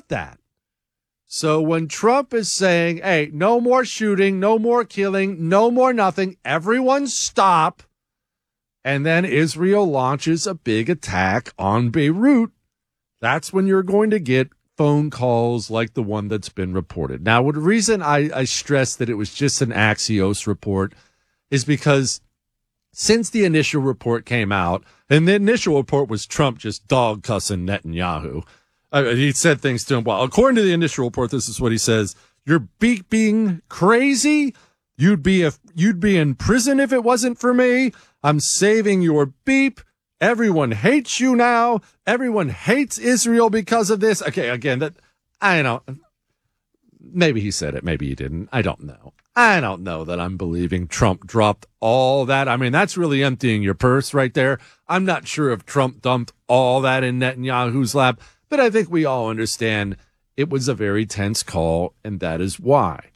want that. So when Trump is saying, hey, no more shooting, no more killing, no more nothing, everyone stop, and then Israel launches a big attack on Beirut, that's when you're going to get phone calls like the one that's been reported. Now, the reason I stress that it was just an Axios report is because since the initial report came out, and the initial report was Trump just dog cussing Netanyahu. He said things to him. Well, according to the initial report, this is what he says: "You're being crazy. You'd be in prison if it wasn't for me. I'm saving your beep. Everyone hates you now. Everyone hates Israel because of this." Okay, again, that I don't. Maybe he said it. Maybe he didn't. I don't know. I don't know that I'm believing Trump dropped all that. I mean, that's really emptying your purse right there. I'm not sure if Trump dumped all that in Netanyahu's lap, but I think we all understand it was a very tense call, and that is why.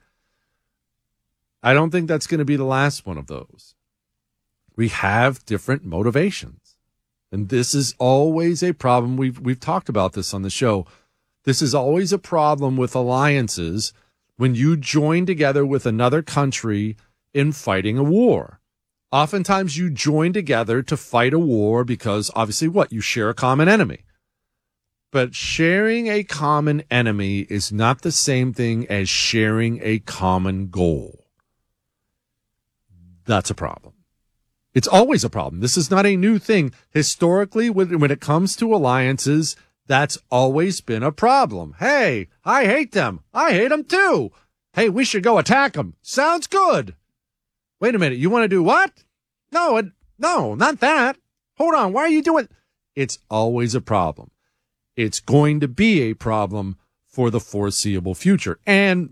I don't think that's going to be the last one of those. We have different motivations, and this is always a problem. We've talked about this on the show. This is always a problem with alliances when you join together with another country in fighting a war. Oftentimes you join together to fight a war because obviously what? You share a common enemy. But sharing a common enemy is not the same thing as sharing a common goal. That's a problem. It's always a problem. This is not a new thing. Historically, when it comes to alliances, that's always been a problem. Hey, I hate them. I hate them too. Hey, we should go attack them. Sounds good. Wait a minute. You want to do what? No, not that. Hold on. Why are you doing? It's always a problem. It's going to be a problem for the foreseeable future. And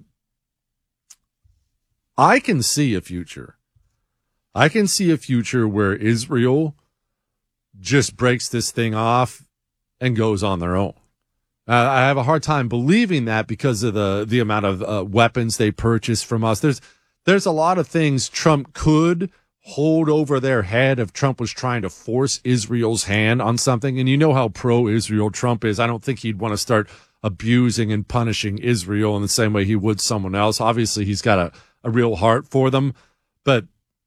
I can see a future. I can see a future where Israel just breaks this thing off and goes on their own. I have a hard time believing that because of the amount of weapons they purchase from us. There's a lot of things Trump could hold over their head if Trump was trying to force Israel's hand on something. And you know how pro-Israel Trump is. I don't think he'd want to start abusing and punishing Israel in the same way he would someone else. Obviously, he's got a real heart for them. But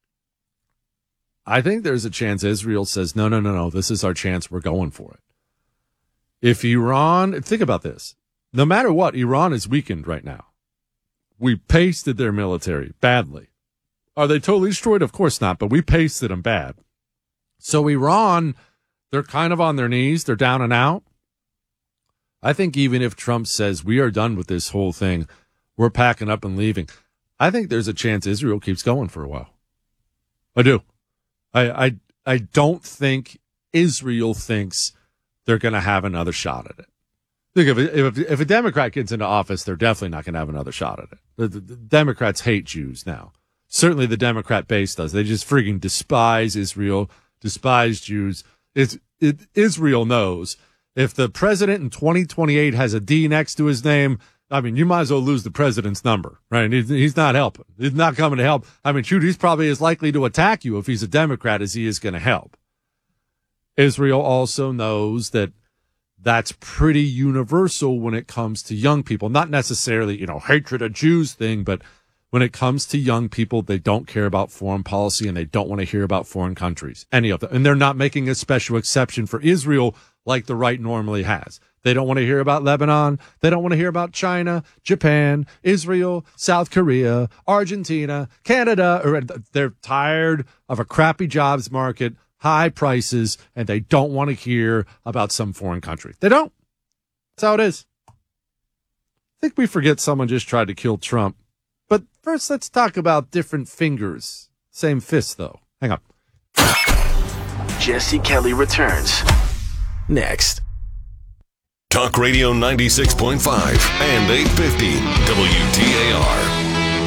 I think there's a chance Israel says, no, this is our chance. We're going for it. If Iran, think about this. No matter what, Iran is weakened right now. We pasted their military badly. Are they totally destroyed? Of course not, but we pasted them bad. So Iran, they're kind of on their knees. They're down and out. I think even if Trump says we are done with this whole thing, we're packing up and leaving, I think there's a chance Israel keeps going for a while. I do. I don't think Israel thinks they're going to have another shot at it. Think if a Democrat gets into office, they're definitely not going to have another shot at it. The Democrats hate Jews now. Certainly the Democrat base does. They just freaking despise Israel, despise Jews. Israel knows if the president in 2028 has a D next to his name, I mean, you might as well lose the president's number, right? He's not helping. He's not coming to help. I mean, shoot, he's probably as likely to attack you if he's a Democrat as he is going to help. Israel also knows that that's pretty universal when it comes to young people. Not necessarily, hatred of Jews thing, but when it comes to young people, they don't care about foreign policy and they don't want to hear about foreign countries, any of them. And they're not making a special exception for Israel like the right normally has. They don't want to hear about Lebanon. They don't want to hear about China, Japan, Israel, South Korea, Argentina, Canada. They're tired of a crappy jobs market, high prices, and they don't want to hear about some foreign country. They don't. That's how it is. I think we forget someone just tried to kill Trump. But first, let's talk about different fingers. Same fist, though. Hang on. Jesse Kelly returns next. Talk Radio 96.5 and 850 WTAR.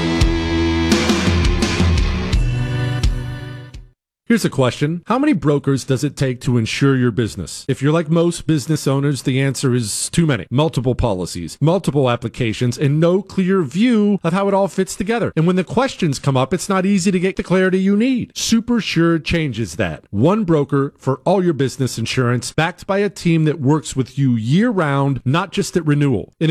Here's a question. How many brokers does it take to insure your business? If you're like most business owners, the answer is too many. Multiple policies, multiple applications, and no clear view of how it all fits together. And when the questions come up, it's not easy to get the clarity you need. SuperSure changes that. One broker for all your business insurance, backed by a team that works with you year-round, not just at renewal.